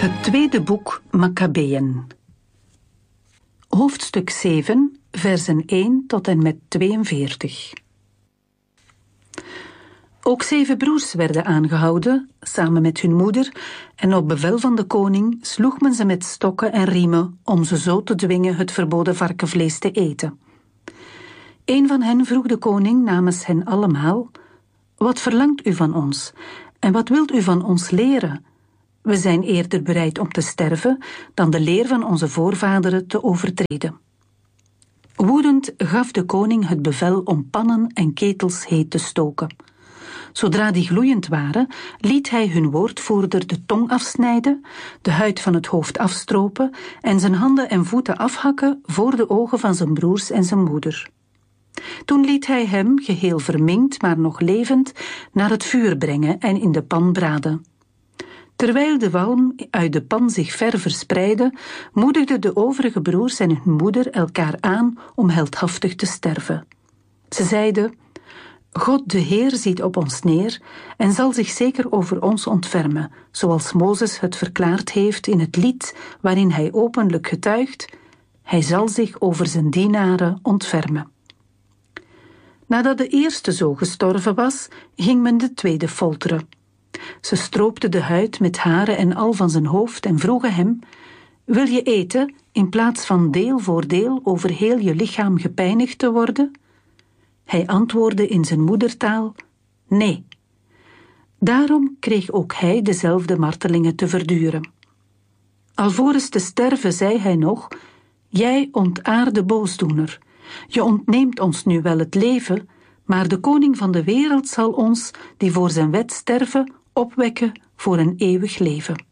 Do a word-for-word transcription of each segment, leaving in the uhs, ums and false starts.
Het tweede boek Makkabeeën. Hoofdstuk zeven, versen één tot en met tweeënveertig. Ook zeven broers werden aangehouden, samen met hun moeder, en op bevel van de koning sloeg men ze met stokken en riemen om ze zo te dwingen het verboden varkenvlees te eten. Een van hen vroeg de koning namens hen allemaal: "Wat verlangt u van ons en wat wilt u van ons leren? We zijn eerder bereid om te sterven dan de leer van onze voorvaderen te overtreden." Woedend gaf de koning het bevel om pannen en ketels heet te stoken. Zodra die gloeiend waren, liet hij hun woordvoerder de tong afsnijden, de huid van het hoofd afstropen en zijn handen en voeten afhakken voor de ogen van zijn broers en zijn moeder. Toen liet hij hem, geheel verminkt maar nog levend, naar het vuur brengen en in de pan braden. Terwijl de walm uit de pan zich ver verspreidde, moedigden de overige broers en hun moeder elkaar aan om heldhaftig te sterven. Ze zeiden: "God de Heer ziet op ons neer en zal zich zeker over ons ontfermen, zoals Mozes het verklaard heeft in het lied waarin hij openlijk getuigt: hij zal zich over zijn dienaren ontfermen." Nadat de eerste zo gestorven was, ging men de tweede folteren. Ze stroopten de huid met haren en al van zijn hoofd en vroegen hem: "Wil je eten, in plaats van deel voor deel over heel je lichaam gepijnigd te worden?" Hij antwoordde in zijn moedertaal: "Nee." Daarom kreeg ook hij dezelfde martelingen te verduren. Alvorens te sterven zei hij nog: "Jij ontaarde boosdoener, je ontneemt ons nu wel het leven, maar de koning van de wereld zal ons, die voor zijn wet sterven, opwekken voor een eeuwig leven."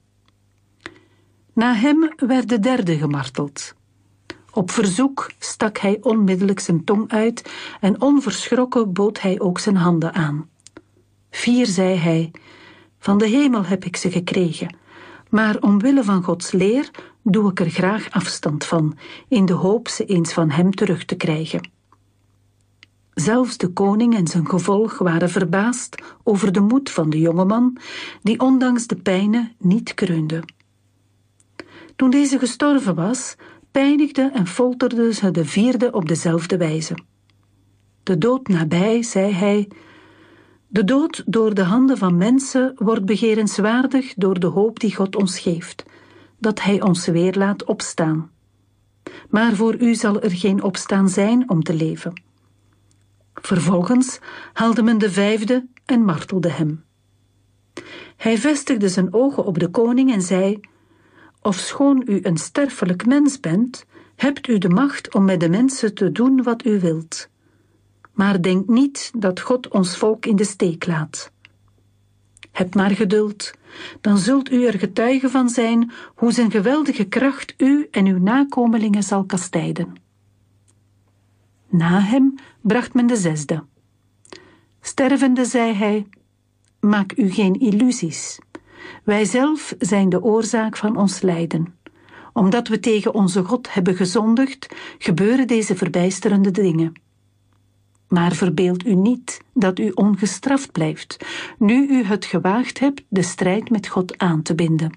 Na hem werd de derde gemarteld. Op verzoek stak hij onmiddellijk zijn tong uit en onverschrokken bood hij ook zijn handen aan. Fier zei hij: "Van de hemel heb ik ze gekregen, maar omwille van Gods leer doe ik er graag afstand van, in de hoop ze eens van hem terug te krijgen." Zelfs de koning en zijn gevolg waren verbaasd over de moed van de jongeman, die ondanks de pijnen niet kreunde. Toen deze gestorven was, pijnigde en folterde ze de vierde op dezelfde wijze. "De dood nabij," zei hij. "De dood door de handen van mensen wordt begerenswaardig door de hoop die God ons geeft, dat hij ons weer laat opstaan. Maar voor u zal er geen opstaan zijn om te leven." Vervolgens haalde men de vijfde en martelde hem. Hij vestigde zijn ogen op de koning en zei: "Ofschoon u een sterfelijk mens bent, hebt u de macht om met de mensen te doen wat u wilt. Maar denk niet dat God ons volk in de steek laat. Heb maar geduld, dan zult u er getuige van zijn hoe zijn geweldige kracht u en uw nakomelingen zal kastijden." Na hem bracht men de zesde. Stervende zei hij: "Maak u geen illusies. Wij zelf zijn de oorzaak van ons lijden. Omdat we tegen onze God hebben gezondigd, gebeuren deze verbijsterende dingen. Maar verbeeld u niet dat u ongestraft blijft, nu u het gewaagd hebt de strijd met God aan te binden."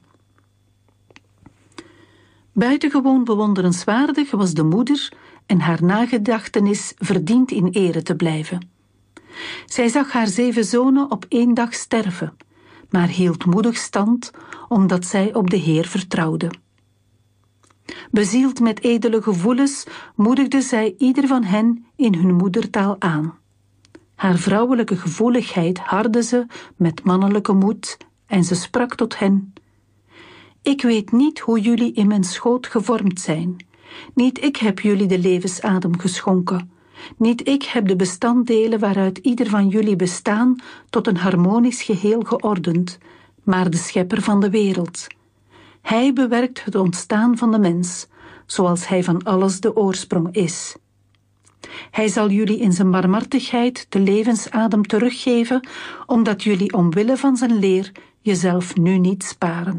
Buitengewoon bewonderenswaardig was de moeder en haar nagedachtenis verdient in ere te blijven. Zij zag haar zeven zonen op één dag sterven, maar hield moedig stand, omdat zij op de Heer vertrouwde. Bezield met edele gevoelens moedigde zij ieder van hen in hun moedertaal aan. Haar vrouwelijke gevoeligheid hardde ze met mannelijke moed en ze sprak tot hen: "Ik weet niet hoe jullie in mijn schoot gevormd zijn. Niet ik heb jullie de levensadem geschonken. Niet ik heb de bestanddelen waaruit ieder van jullie bestaan tot een harmonisch geheel geordend, maar de schepper van de wereld. Hij bewerkt het ontstaan van de mens, zoals hij van alles de oorsprong is. Hij zal jullie in zijn barmhartigheid de levensadem teruggeven, omdat jullie omwille van zijn leer jezelf nu niet sparen."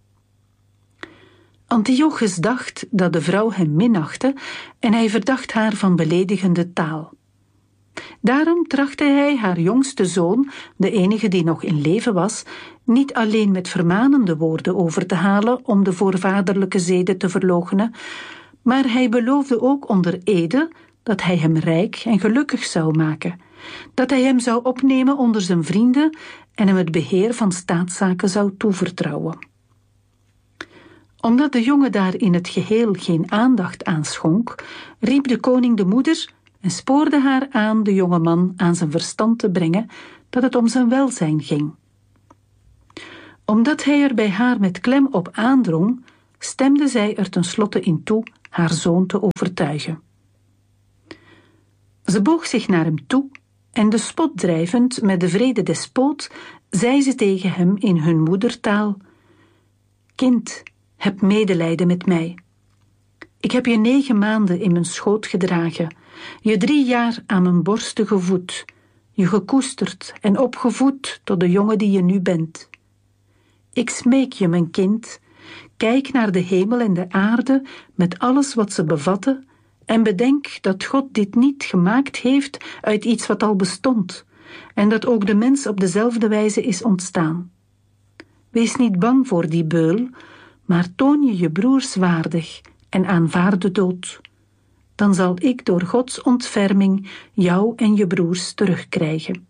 Antiochus dacht dat de vrouw hem minachtte en hij verdacht haar van beledigende taal. Daarom trachtte hij haar jongste zoon, de enige die nog in leven was, niet alleen met vermanende woorden over te halen om de voorvaderlijke zeden te verloochenen, maar hij beloofde ook onder ede dat hij hem rijk en gelukkig zou maken, dat hij hem zou opnemen onder zijn vrienden en hem het beheer van staatszaken zou toevertrouwen. Omdat de jongen daar in het geheel geen aandacht aan schonk, riep de koning de moeder en spoorde haar aan de jonge man aan zijn verstand te brengen dat het om zijn welzijn ging. Omdat hij er bij haar met klem op aandrong, stemde zij er tenslotte in toe haar zoon te overtuigen. Ze boog zich naar hem toe en de spot drijvend met de wrede despoot, zei ze tegen hem in hun moedertaal: Kind, heb medelijden met mij. Ik heb je negen maanden in mijn schoot gedragen, je drie jaar aan mijn borsten gevoed, je gekoesterd en opgevoed tot de jongen die je nu bent. Ik smeek je, mijn kind, kijk naar de hemel en de aarde met alles wat ze bevatten en bedenk dat God dit niet gemaakt heeft uit iets wat al bestond en dat ook de mens op dezelfde wijze is ontstaan. Wees niet bang voor die beul, maar toon je je broers waardig en aanvaard de dood. Dan zal ik door Gods ontferming jou en je broers terugkrijgen.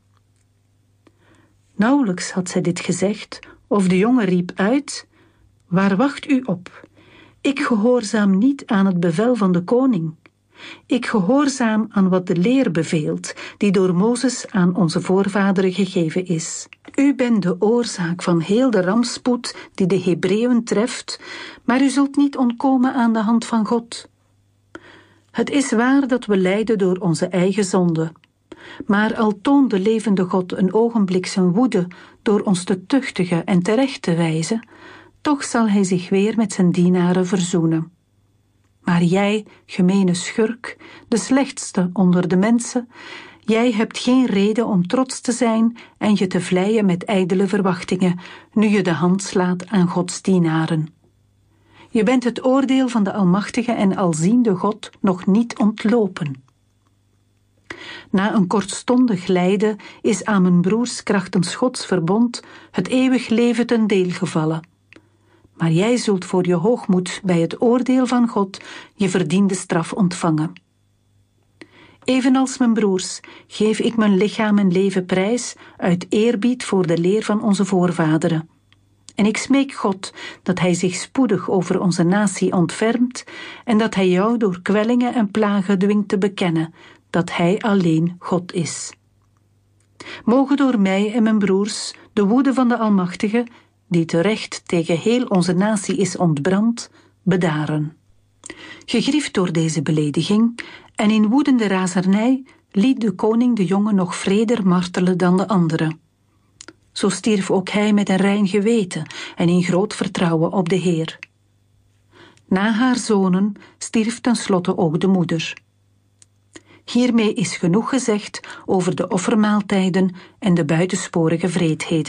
Nauwelijks had zij dit gezegd, of de jongen riep uit: Waar wacht u op? Ik gehoorzaam niet aan het bevel van de koning. Ik gehoorzaam aan wat de leer beveelt, die door Mozes aan onze voorvaderen gegeven is. U bent de oorzaak van heel de rampspoed die de Hebreeën treft, maar u zult niet ontkomen aan de hand van God. Het is waar dat we lijden door onze eigen zonde, maar al toont de levende God een ogenblik zijn woede door ons te tuchtigen en terecht te wijzen, toch zal hij zich weer met zijn dienaren verzoenen. Maar jij, gemene schurk, de slechtste onder de mensen, jij hebt geen reden om trots te zijn en je te vleien met ijdele verwachtingen, nu je de hand slaat aan Gods dienaren. Je bent het oordeel van de almachtige en alziende God nog niet ontlopen. Na een kortstondig lijden is aan mijn broers krachtens Gods verbond het eeuwig leven ten deel gevallen. Maar jij zult voor je hoogmoed bij het oordeel van God je verdiende straf ontvangen. Evenals mijn broers geef ik mijn lichaam en leven prijs uit eerbied voor de leer van onze voorvaderen. En ik smeek God dat hij zich spoedig over onze natie ontfermt en dat hij jou door kwellingen en plagen dwingt te bekennen dat hij alleen God is. Mogen door mij en mijn broers de woede van de Almachtige, die terecht tegen heel onze natie is ontbrand, bedaren. Gegriefd door deze belediging en in woedende razernij liet de koning de jongen nog vreder martelen dan de anderen. Zo stierf ook hij met een rein geweten en in groot vertrouwen op de Heer. Na haar zonen stierf tenslotte ook de moeder. Hiermee is genoeg gezegd over de offermaaltijden en de buitensporige wreedheden.